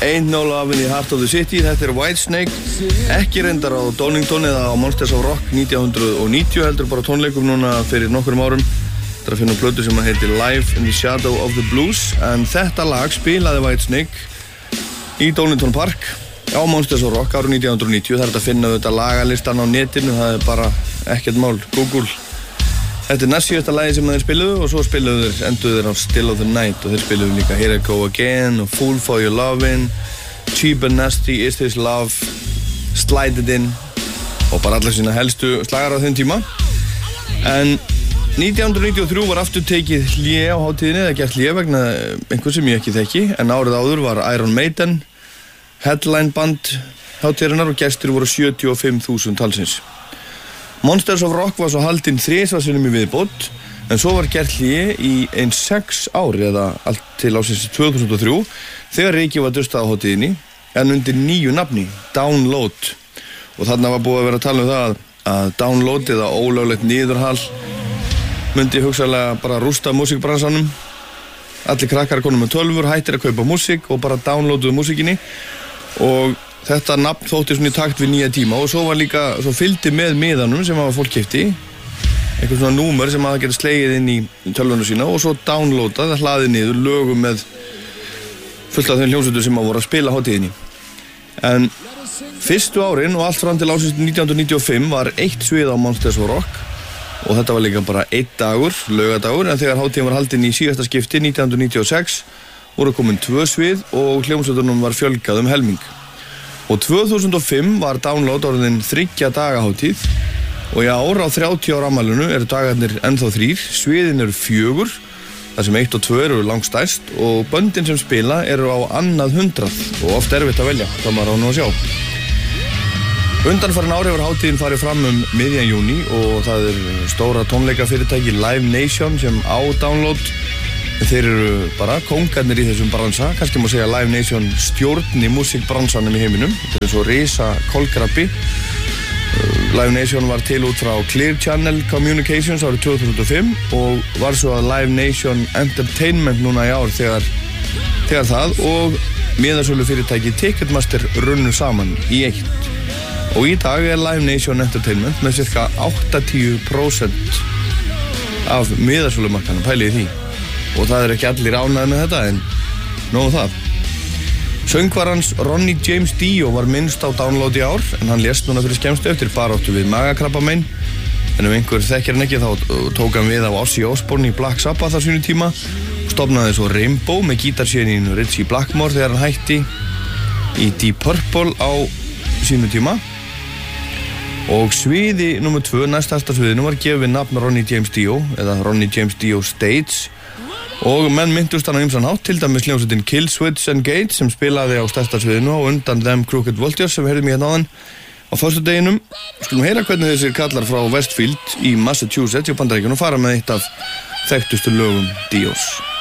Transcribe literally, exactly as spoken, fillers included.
Ain't No Love in the Heart of the City. Þetta er Whitesnake, ekki reyndar á Donington eða á Monsters of Rock nítján níutíu, heldur bara tónleikum núna fyrir nokkurum árum. Þetta er að finna plötu sem heitir Live in the Shadow of the Blues, en þetta lag spilaði Whitesnake í Donington Park á Monsters of Rock árið nítján níutíu. Það er að finna þetta lagalistan á netinu, það er bara ekkert mál, Google. Þetta er næst síðasta lagi sem þeir spiluðu og svo spiluðu þeir, enduðu þeir á Still of the Night og þeir spiluðu líka Here I Go Again og Fool for Your Lovin', Cheap and Nasty, Is This Love, Slide It In og bara allar sína helstu slagar á þeim tíma. En nítján níutíu og þrjú var aftur tekið hlé á hátíðinni, eða gert hlé vegna einhver sem ég ekki þekki, en árið áður var Iron Maiden headline band hátíðarinnar og gestir voru sjötíu og fimm þúsund talsins. Monsters of Rock var svo haldinn þrisvar sinnum í viðbót, en svo var gert hlé í ein sex ári eða allt til ásins tvö þúsund og þrjú þegar Reykjavík var dustað á hátíðinni, en undir nýju nafni, Download. Og þarna var búið að vera að tala um það að Download eða ólöglegt niðurhal myndi hugsanlega bara rústa músíkbransanum. Allir krakkar konum með tölvur, hættir að kaupa músík og bara downloaduðu músíkinni, og þetta nafn þótti svona í takt við nýja tíma. Og svo var líka, svo fylgdi með miðanum sem að fólk keypti einhvern svona númer sem að það geta slegið inn í tölvuna sína og svo downloadað, hlaðið niður lögum með fullt af þeim hljómsveitum sem að voru að spila hátíðinni. En fyrstu árin og allt fram til ársins nítján níutíu og fimm var eitt svið á Monsters of Rock og þetta var líka bara einn dagur, laugadagur, en þegar hátíðin var haldin í síðasta skipti nítján níutíu og sex voru komin tvö svið og hljómsveitunum var fjölgað um helming. Og tvö þúsund og fimm var Download orðin þriggja daga hátíð og í ár á þrjátíu ára afmælinu eru dagarnir ennþá þrír, sviðin eru fjögur, þar sem eitt og tvö eru langstærst og böndin sem spila eru á annað hundrað og oft erfitt að velja, það maður á nú að sjá. Undanfarin ári hefur hátíðin farið fram um miðjan júní og það er stóra tónleikafyrirtæki Live Nation sem á Download. Þeir eru bara kóngarnir í þessum bransa, kannski má segja Live Nation stjórni músíkbransanum í heiminum. Þetta er svo risa kolkrabbi. Live Nation var til út frá Clear Channel Communications árið tvö þúsund og fimm og var svo að Live Nation Entertainment núna í ár þegar, þegar það og miðasölu fyrirtæki Ticketmaster runnu saman í eitt. Og í dag er Live Nation Entertainment með cirka áttatíu prósent af miðasölumarkanum, pælið í því. Og það er ekki allir ánægðir með þetta, en nógu það. Söngvarans Ronnie James Dio var minnst á Download í ár, en hann lést núna fyrir skemmstu eftir baráttu við magakrabbamein. En ef einhver þekkir hann ekki, þá tók hann við af Ozzy Osbourne í Black Sabbath á sínu tíma og stofnaði svo Rainbow með gítarsérinu Ritchie Blackmore þegar hann hætti í Deep Purple á sínu tíma. Og sviði númer tvö, næstasta sviðinu, var gefið nafn Ronnie James Dio, eða Ronnie James Dio Stage. Og menn myndust hann á ýmsan hátt, til dæmis hljómsveitin Kill Switch Engage sem spilaði á stærsta sviðinu og undan Them Crooked Vultures sem við heyrðum í hérna áðan á föstudeginum. Skulum heyra hvernig þessir kallar frá Westfield í Massachusetts í Bandaríkjunum fara með eitt af þekktustu lögum Dios.